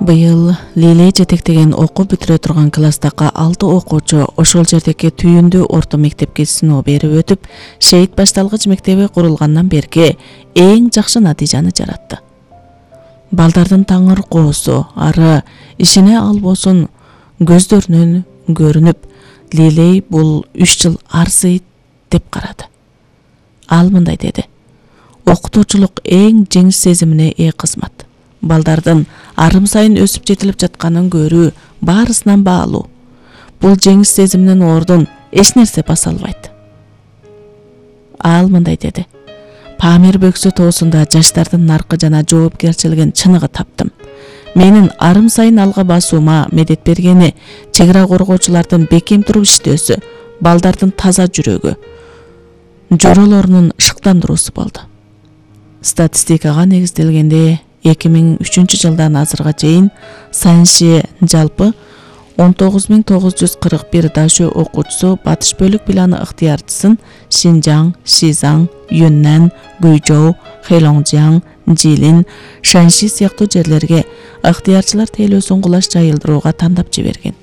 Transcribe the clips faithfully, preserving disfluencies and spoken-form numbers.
Быйыл Лиле жетектеген окуу бүтүрө турган класстагы алты окуучу ошол жердеги түйүндүү орто мектепке сыноо берип өтүп, Шейит башталгыч мектеби курулгандан берки эң жакшы натыйжаны жаратты. Балдардын таңыр коосу, ары ишине албосун көздөрүнөн көрүнүп, Лилей бул үч жыл арзыйт деп карады. Ал мындай деди: окутуучулук эң жеңиш сезимине ээ кызмат. Балдардын арым сайын өсүп жетилип жатканын көрүү баарысынан баалуу. Бул жеңиш сезиминин ордун эч нерсе баса албайт. Ал мындай деди: Памир бөксө тоосунда жаштардын наркы жана жоопкерчилигин чыныгы таптым. Менин арым сайын алга басуума медет бергени чек ара коргоочулардын бекем туруп иштөөсү, балдардын таза жүрөгү, жоролорунун шыктандыруусу болду. Статистикага негизделгенде эки миң үчүнчү жылдан азырга чейин Санши жалпы он тогуз миң тогуз жүз кырк бир дашөө окуучусу батыш бөлүк планы ыктыярчысын Шинжаң, Шизаң, Юннан, Гуйжоу, Хэлоңжяң, Жилин, Шанши сыяктуу жерлерге ыктыярчылар тейлөөсүн кулаш жайылдырууга тандап жиберген.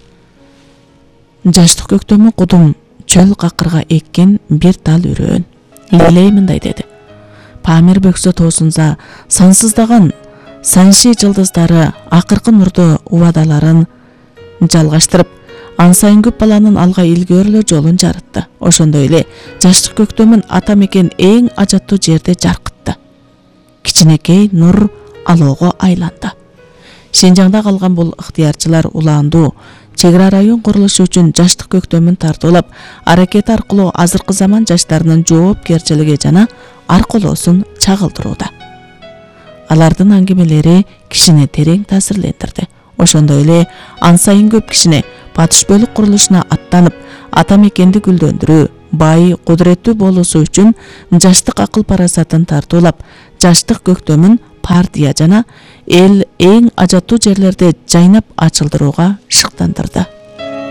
Жаштык көктөмү кудум чөл какырга эккен бир тал үрөөн. Лилей мындай деди: Памир бөксө тоосунда сансыздаган Санши жылдыздары акыркы нурду убадаларын жалгаштырып, ан сайын көп баланын алга илгөөрүлө жолун жарытты. Ошондой эле жаштык көктөмүн ата мекен эң ажаттуу жерде жаркытты. Кичинекей нур алоого айланды. Шинжаңда калган бул ыктыярчылар улаандуу чек ара район курулушу үчүн жаштык көктөмүн тартуулап, аракети аркылуу азыркы заман жаштарынын жоопкерчилиги жана аркылоосун чагылдырууда. Алардын аңгемелери кишини терең таасирлендирди. Ошондой эле ан сайын көп кишине батыш бөлүк курулушуна аттанып, ата мекенди гүлдөндүрүү, бай, кудуреттүү болуусу үчүн жаштык акыл парасатын тартуулап, жаштык көктөмүн партия жана эл эң ажаттуу жерлерде жайнап ачылдырууга шыктандырды.